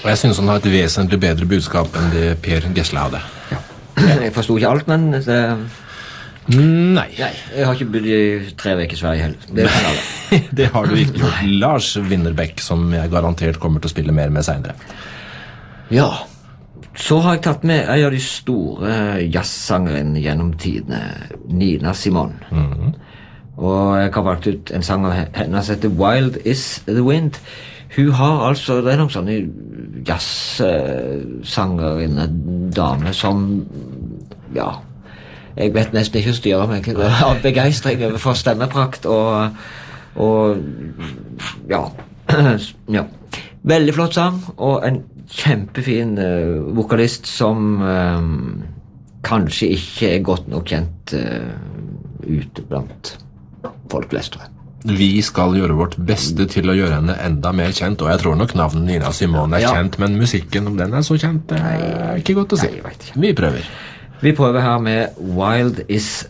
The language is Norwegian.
Og jeg synes han har et vesentlig bedre budskap enn det Per Gessle hadde. Ja. Jeg forstod ikke alt, men det... Nei. Jeg har ikke bodd i 3 veker i Sverige heller. Det kan alle. Det har du ikke gjort. Lars Winnerbäck, som jeg garantert kommer til å spille mer med senere. Ja, så har jeg tatt med en av de store jazzsangerne gjennom tidene, Nina Simone. Og jeg har valgt ut en sang av henne som heter Wild is the Wind. Hun har altså, det noen sånne jazzsanger, en dame som, ja, jeg vet nesten ikke å styre meg av begeistring for stemmeprakt og ja, ja, veldig flott sang og en kjempefin vokalist som kanskje ikke er godt nok kjent ute blant folk flest, tror jeg. Vi skal gjøre vårt beste til å gjøre henne enda mer kjent, og jeg tror nok navnet Nina Simone er kjent, men musikken, om den er så kjent, det er ikke godt å si. Nei, jeg vet ikke. Vi prøver. Vi prøver her med Wild is